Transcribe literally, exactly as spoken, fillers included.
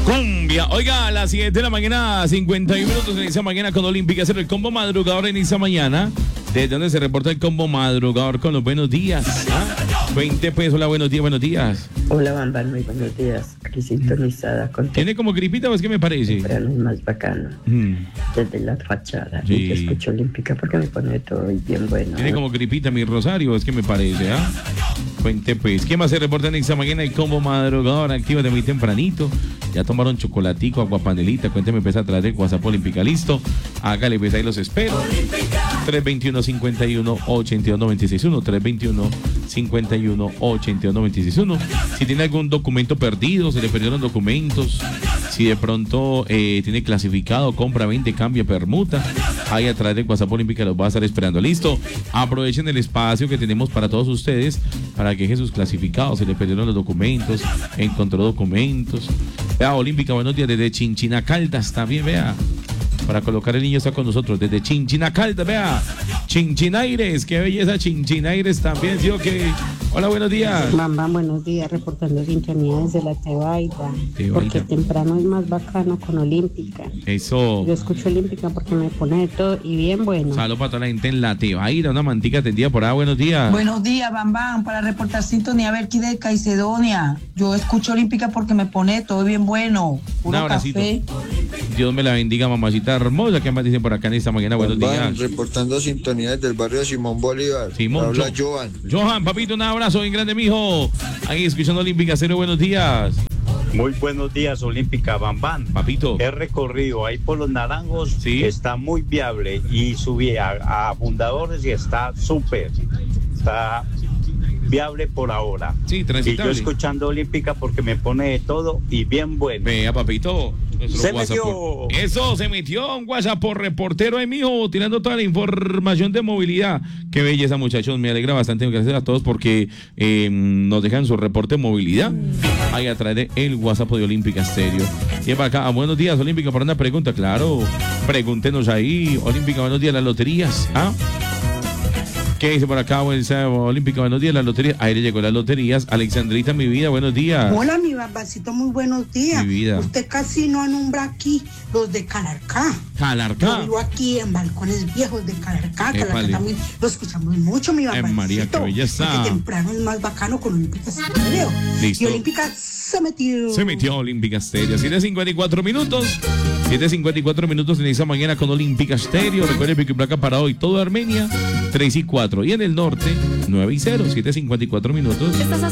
Cumbia. Oiga, a las siete de la mañana, cincuenta y uno minutos, inicia mañana con Olímpica. El combo madrugador inicia mañana. ¿Desde donde se reporta el combo madrugador con los buenos días? ¿Ah? veinte pesos, hola, buenos días, buenos días. Hola, Bambán, muy buenos días. Aquí sintonizada con... ¿Tiene como gripita o es que me parece? Temprano es más bacano. Mm. Desde la fachada. Sí. Y yo escucho Olímpica porque me pone todo bien bueno. Tiene como gripita mi Rosario, es que me parece, ¿ah? Cuente pues. ¿Qué más se reporta en esta mañana? El combo madrugador activa de muy tempranito. Ya tomaron chocolatico, aguapanelita. Cuénteme, pesa a través de WhatsApp Olímpica. Listo. Hágale, pues ahí los espero. tres veintiuno, cincuenta y uno, ochenta y dos, noventa y seis uno. tres veintiuno, cincuenta y uno, ochenta y dos, noventa y seis uno. Si tiene algún documento perdido, se le perdieron documentos. Si de pronto eh, tiene clasificado, compra, vende, cambia, permuta. Ahí a través de WhatsApp Olímpica los va a estar esperando. Listo. Aprovechen el espacio que tenemos para todos ustedes para que dejen sus clasificados. Se le perdieron los documentos, encontró documentos. Vea, Olímpica, buenos días desde Chinchina Caldas. También, vea. Para colocar el niño está con nosotros desde Chinchina Caldas, vea. Chinchinaires, qué belleza, Chinchinaires también, ¿sí o qué? Hola, buenos días. Bambán, buenos días, reportando sintonía desde la Tebaida, porque temprano es más bacano con Olímpica. Eso. Yo escucho Olímpica porque me pone de todo y bien bueno. Saludos para toda la gente en la Tebaida, una mantica tendida por ahí, buenos días. Buenos días, Bambán, para reportar sintonía Berqui de Caicedonia. Yo escucho Olímpica porque me pone todo bien bueno. Puro Un abracito. café. Dios me la bendiga, mamacita hermosa. ¿Qué más dicen por acá en esta mañana? Buenos Bambán, días. reportando sintonía desde el barrio Simón Bolívar. Simón, Habla Jo- Johan. Johan, papito, un abrazo bien grande, mijo. Ahí escuchando Olímpica, cero, buenos días. Muy buenos días, Olímpica, Bambán. Papito. He recorrido ahí por los Naranjos, Sí. está muy viable y subí a, a Fundadores y está súper, está viable por ahora. Sí, Y yo transitable. escuchando Olímpica porque me pone de todo y bien bueno. Vea, papito. nuestro Se WhatsApp metió. por- Eso, se metió un WhatsApp por reportero ahí, mijo, tirando toda la información de movilidad. Qué belleza, muchachos. Me alegra bastante. Gracias a todos porque eh, nos dejan su reporte de movilidad ahí a través de el WhatsApp de Olímpica Stereo. Y para acá, ah, buenos días, Olímpica, para una pregunta, claro. Pregúntenos ahí, Olímpica, buenos días, las loterías. ¿Ah? ¿Qué dice por acá, buen sábado, Olímpica? Buenos días, las loterías. Ahí le llegó las loterías. Alexandrita, mi vida, buenos días. Hola, mi babacito, muy buenos días. Mi vida. Usted casi no anumbra aquí los de Calarcá. Calarcá. Yo vivo aquí en Balcones Viejos de Calarcá. Épale. Calarcá también lo escuchamos mucho, mi babacito. María, qué belleza. Porque temprano es más bacano con Olímpica Stereo. Listo. Y Olímpica se metió. Se metió Olímpica Stereo. siete cincuenta y cuatro minutos. siete cincuenta y cuatro minutos en esta mañana con Olímpica Stereo. Recuerden pico y placa para hoy. Todo Armenia, tres y cuatro. Y en el norte, nueve y cero. siete cincuenta y cuatro minutos.